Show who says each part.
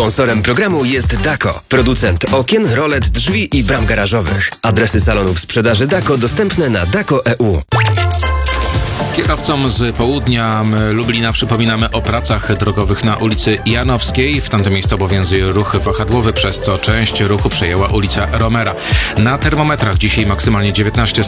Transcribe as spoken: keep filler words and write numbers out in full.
Speaker 1: Sponsorem programu jest Dako, producent okien, rolet, drzwi i bram garażowych. Adresy salonów sprzedaży Dako dostępne na dako kropka e u.
Speaker 2: Kierowcom z południa Lublina przypominamy o pracach drogowych na ulicy Janowskiej. W tamtym miejscu obowiązuje ruch wahadłowy, przez co część ruchu przejęła ulica Romera. Na termometrach dzisiaj maksymalnie dziewiętnaście